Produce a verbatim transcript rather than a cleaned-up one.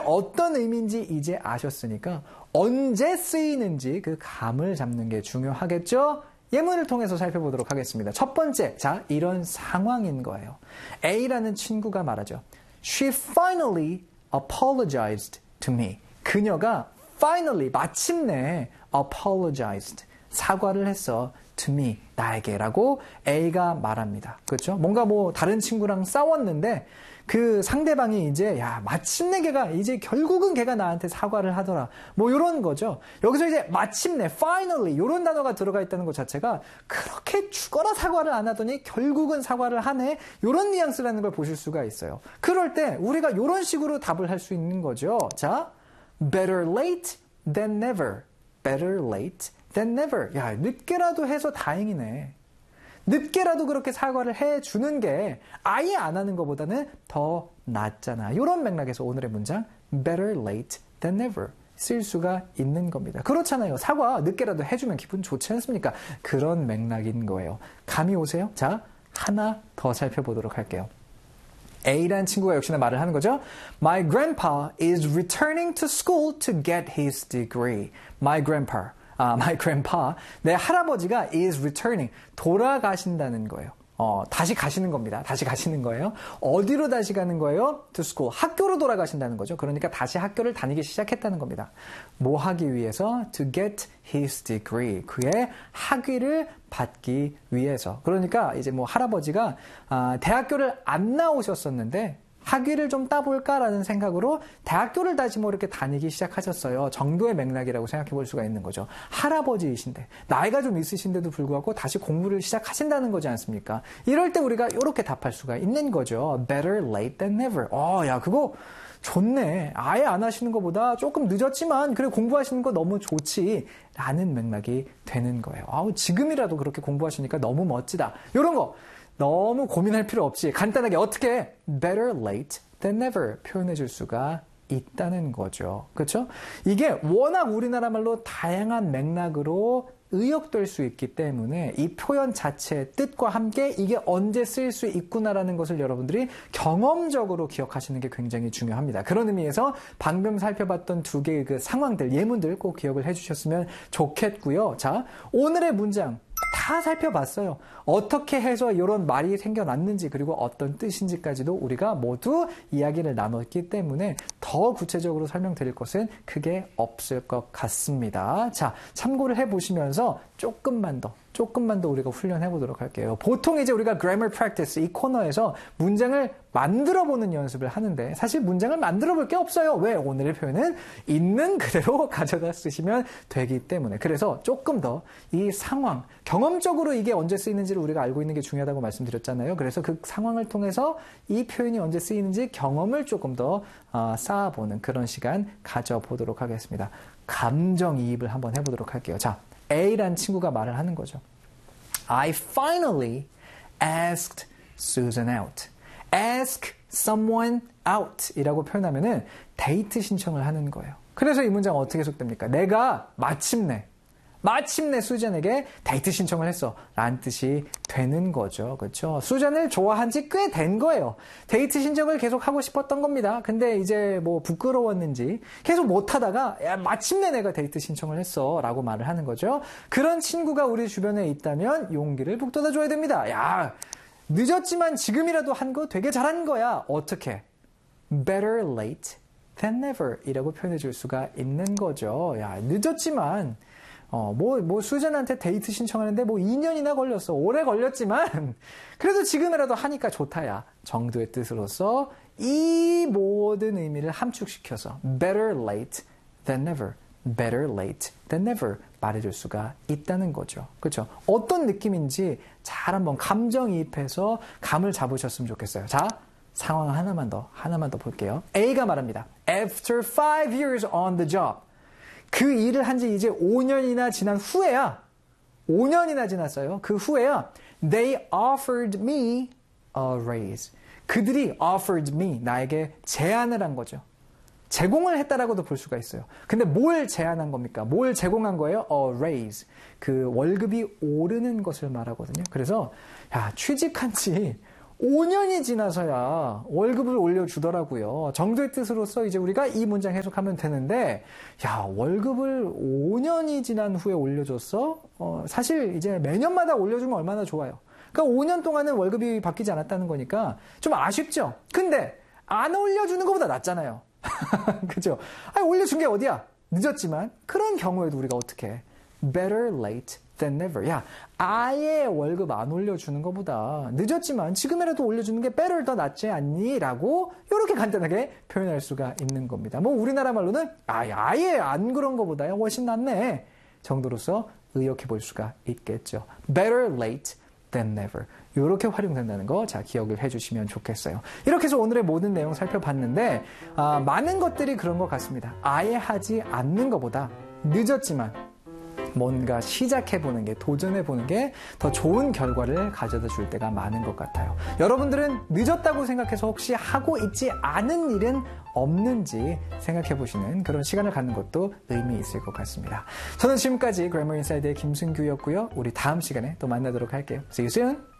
어떤 의미인지 이제 아셨으니까 언제 쓰이는지 그 감을 잡는 게 중요하겠죠? 예문을 통해서 살펴보도록 하겠습니다. 첫 번째, 자, 이런 상황인 거예요. A라는 친구가 말하죠. She finally apologized to me. 그녀가 finally, 마침내 apologized, 사과를 했어. to me, 나에게라고 A가 말합니다. 그렇죠? 뭔가 뭐 다른 친구랑 싸웠는데 그 상대방이 이제 야 마침내 걔가 이제 결국은 걔가 나한테 사과를 하더라. 뭐 이런 거죠. 여기서 이제 마침내, finally 이런 단어가 들어가 있다는 것 자체가 그렇게 죽어라 사과를 안 하더니 결국은 사과를 하네. 이런 뉘앙스라는 걸 보실 수가 있어요. 그럴 때 우리가 이런 식으로 답을 할 수 있는 거죠. 자, better late than never. better late than never. 야, 늦게라도 해서 다행이네. 늦게라도 그렇게 사과를 해주는 게 아예 안 하는 것보다는 더 낫잖아. 이런 맥락에서 오늘의 문장 better late than never 쓸 수가 있는 겁니다. 그렇잖아요. 사과 늦게라도 해주면 기분 좋지 않습니까? 그런 맥락인 거예요. 감이 오세요? 자, 하나 더 살펴보도록 할게요. A라는 친구가 역시나 말을 하는 거죠. My grandpa is returning to school to get his degree. My grandpa. 아, my grandpa, 내 할아버지가 is returning, 돌아가신다는 거예요. 어, 다시 가시는 겁니다. 다시 가시는 거예요. 어디로 다시 가는 거예요? To school, 학교로 돌아가신다는 거죠. 그러니까 다시 학교를 다니기 시작했다는 겁니다. 뭐 하기 위해서? To get his degree, 그의 학위를 받기 위해서. 그러니까 이제 뭐 할아버지가 아, 대학교를 안 나오셨었는데 학위를 좀 따볼까라는 생각으로 대학교를 다시 뭐 이렇게 다니기 시작하셨어요. 정도의 맥락이라고 생각해 볼 수가 있는 거죠. 할아버지이신데 나이가 좀 있으신데도 불구하고 다시 공부를 시작하신다는 거지 않습니까? 이럴 때 우리가 이렇게 답할 수가 있는 거죠. Better late than never. 어, 야 그거 좋네. 아예 안 하시는 것보다 조금 늦었지만 그래 공부하시는 거 너무 좋지 라는 맥락이 되는 거예요. 아우 지금이라도 그렇게 공부하시니까 너무 멋지다. 이런 거 너무 고민할 필요 없이 간단하게 어떻게 better late than never 표현해 줄 수가 있다는 거죠. 그렇죠? 이게 워낙 우리나라 말로 다양한 맥락으로 의역될 수 있기 때문에 이 표현 자체의 뜻과 함께 이게 언제 쓰일 수 있구나라는 것을 여러분들이 경험적으로 기억하시는 게 굉장히 중요합니다. 그런 의미에서 방금 살펴봤던 두 개의 그 상황들, 예문들 꼭 기억을 해주셨으면 좋겠고요. 자, 오늘의 문장 다 살펴봤어요. 어떻게 해서 이런 말이 생겨났는지 그리고 어떤 뜻인지까지도 우리가 모두 이야기를 나눴기 때문에 더 구체적으로 설명드릴 것은 크게 없을 것 같습니다. 자, 참고를 해보시면서 조금만 더 조금만 더 우리가 훈련해 보도록 할게요. 보통 이제 우리가 grammar practice 이 코너에서 문장을 만들어 보는 연습을 하는데 사실 문장을 만들어 볼 게 없어요. 왜? 오늘의 표현은 있는 그대로 가져다 쓰시면 되기 때문에. 그래서 조금 더 이 상황, 경험적으로 이게 언제 쓰이는지를 우리가 알고 있는 게 중요하다고 말씀드렸잖아요. 그래서 그 상황을 통해서 이 표현이 언제 쓰이는지 경험을 조금 더 어, 쌓아보는 그런 시간 가져보도록 하겠습니다. 감정이입을 한번 해보도록 할게요. 자, A라는 친구가 말을 하는 거죠. I finally asked Susan out. Ask someone out 이라고 표현하면은 데이트 신청을 하는 거예요. 그래서 이 문장 어떻게 해석됩니까? 내가 마침내 마침내 수잔에게 데이트 신청을 했어 라는 뜻이 되는 거죠. 그렇죠? 수잔을 좋아한 지 꽤 된 거예요. 데이트 신청을 계속 하고 싶었던 겁니다. 근데 이제 뭐 부끄러웠는지 계속 못하다가 야, 마침내 내가 데이트 신청을 했어 라고 말을 하는 거죠. 그런 친구가 우리 주변에 있다면 용기를 북돋아 줘야 됩니다. 야 늦었지만 지금이라도 한 거 되게 잘한 거야. 어떻게? Better late than never 이라고 표현해 줄 수가 있는 거죠. 야 늦었지만 어, 뭐, 뭐, 수잔한테 데이트 신청하는데 뭐 이 년이나 걸렸어. 오래 걸렸지만, 그래도 지금이라도 하니까 좋다야. 정도의 뜻으로서 이 모든 의미를 함축시켜서 better late than never, better late than never 말해줄 수가 있다는 거죠. 그렇죠? 어떤 느낌인지 잘 한번 감정이입해서 감을 잡으셨으면 좋겠어요. 자, 상황 하나만 더, 하나만 더 볼게요. A가 말합니다. After five years on the job. 그 일을 한 지 이제 오 년이나 지난 후에야, 오 년이나 지났어요. 그 후에야, they offered me a raise. 그들이 offered me, 나에게 제안을 한 거죠. 제공을 했다라고도 볼 수가 있어요. 근데 뭘 제안한 겁니까? 뭘 제공한 거예요? A raise. 그 월급이 오르는 것을 말하거든요. 그래서, 야, 취직한 지 오 년이 지나서야 월급을 올려주더라고요. 정도의 뜻으로서 이제 우리가 이 문장 해석하면 되는데, 야, 월급을 오 년이 지난 후에 올려줬어? 어, 사실 이제 매년마다 올려주면 얼마나 좋아요. 그러니까 오 년 동안은 월급이 바뀌지 않았다는 거니까 좀 아쉽죠? 근데 안 올려주는 것보다 낫잖아요. 그죠? 아니, 올려준 게 어디야? 늦었지만, 그런 경우에도 우리가 어떻게 해? Better late than never. 야, 아예 월급 안 올려주는 것보다 늦었지만 지금이라도 올려주는 게 better 더 낫지 않니? 라고 이렇게 간단하게 표현할 수가 있는 겁니다. 뭐 우리나라 말로는 아, 아예 안 그런 것보다 훨씬 낫네 정도로서 의역해 볼 수가 있겠죠. Better late than never. 이렇게 활용된다는 거, 자, 기억을 해주시면 좋겠어요. 이렇게 해서 오늘의 모든 내용 살펴봤는데, 아, 많은 것들이 그런 것 같습니다. 아예 하지 않는 것보다 늦었지만 뭔가 시작해보는 게, 도전해보는 게 더 좋은 결과를 가져다 줄 때가 많은 것 같아요. 여러분들은 늦었다고 생각해서 혹시 하고 있지 않은 일은 없는지 생각해보시는 그런 시간을 갖는 것도 의미 있을 것 같습니다. 저는 지금까지 그래머 인사이드의 김승규였고요. 우리 다음 시간에 또 만나도록 할게요. See you soon!